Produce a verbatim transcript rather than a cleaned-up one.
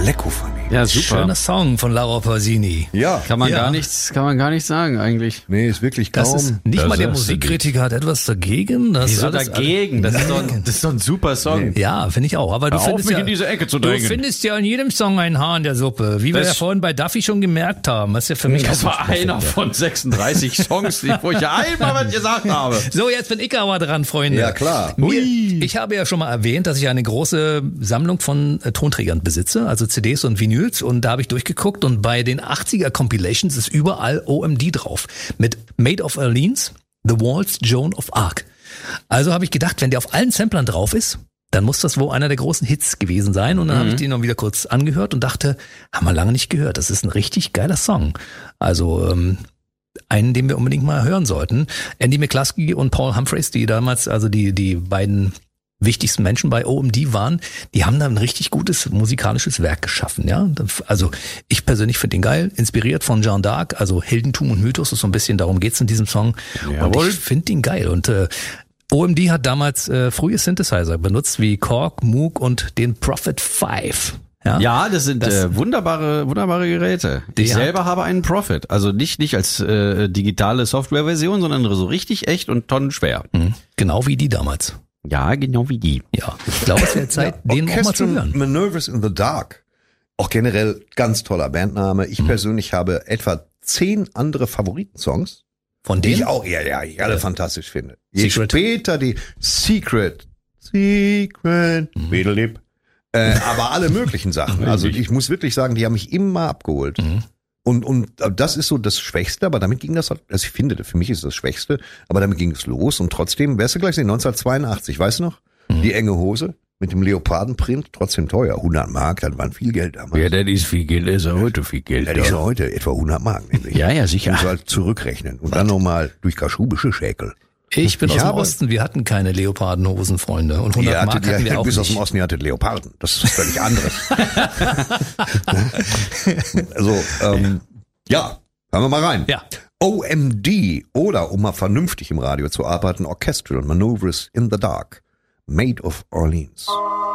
Lecco funny. Ja, super. Schöner Song von Laura Pausini. Ja. Kann man Ja. gar nichts, kann man gar nicht sagen eigentlich. Nee, ist wirklich kaum. Das ist nicht Das mal der ist- Musikkritiker hat etwas dagegen. Das Wieso alles- dagegen? Das ist, doch, das ist doch ein super Song. Ja, finde ich auch. Aber du Hör auf, findest mich ja, in diese Ecke zu du drängen. findest ja in jedem Song ein Haar in der Suppe. Wie wir Das- ja vorhin bei Duffy schon gemerkt haben. Das ist ja für mich Das auch war ein einer von sechsunddreißig Songs, die- wo ich ja einmal was gesagt habe. So, jetzt bin ich aber dran, Freunde. Ja, klar. Mir, ich habe ja schon mal erwähnt, dass ich eine große Sammlung von äh, Tonträgern besitze, also C Ds und Vinyls, und da habe ich durchgeguckt und bei den achtziger Compilations ist überall O M D drauf. Mit Maid of Orleans, The Waltz, Joan of Arc. Also habe ich gedacht, wenn der auf allen Samplern drauf ist, dann muss das wohl einer der großen Hits gewesen sein. Und dann habe ich den noch wieder kurz angehört und dachte, haben wir lange nicht gehört. Das ist ein richtig geiler Song. Also ähm, einen, den wir unbedingt mal hören sollten. Andy McCluskey und Paul Humphreys, die damals, also die die beiden wichtigsten Menschen bei O M D waren, die haben da ein richtig gutes musikalisches Werk geschaffen, ja. Also ich persönlich finde den geil, inspiriert von Jeanne d'Arc, also Heldentum und Mythos, ist so ein bisschen, darum geht's in diesem Song. Jawohl. Und ich finde den geil. Und äh, O M D hat damals äh, frühe Synthesizer benutzt, wie Korg, Moog und den Prophet fünf. Ja, Ja, das sind Das- äh, wunderbare, wunderbare Geräte. Ich Ja. selber habe einen Prophet. Also nicht, nicht als äh, digitale Softwareversion, sondern so richtig echt und tonnenschwer. Mhm. Genau wie die damals. Ja, genau wie die. Ja, ich glaube, es wäre Zeit, den auch mal zu Orchestral hören. Manoeuvres in the Dark. Auch generell ganz toller Bandname. Ich persönlich habe etwa zehn andere Favoritensongs, Von die denen ich auch, ja, ja, ich alle fantastisch finde. Je Secret. später die Secret, Secret, Bedelip, äh, aber alle möglichen Sachen. Also ich muss wirklich sagen, die haben mich immer abgeholt. Und, und das ist so das Schwächste, aber damit ging das, halt- also ich finde, für mich ist das Schwächste, aber damit ging es los und trotzdem, wirst du gleich sehen, neunzehnhundertzweiundachtzig, weißt du noch? Die enge Hose mit dem Leopardenprint, trotzdem teuer, hundert Mark, das waren viel Geld damals. das ist viel Geld, ist ja heute viel Geld. Das ist ja heute etwa hundert Mark, nämlich. Ja, ja, sicher. Muss halt zurückrechnen und dann nochmal durch kaschubische Schäkel. Ich bin Ich aus dem habe- Osten, wir hatten keine Leopardenhosen, Freunde. Und hundert Ihr Mark hattet, hatten wir ja, auch bis aus dem nicht. Osten, ihr hattet Leoparden. Das ist was völlig anderes. Also, ähm, ja, hören wir mal rein. Ja. O M D oder, um mal vernünftig im Radio zu arbeiten, Orchestral Manoeuvres in the Dark, Maid of Orleans.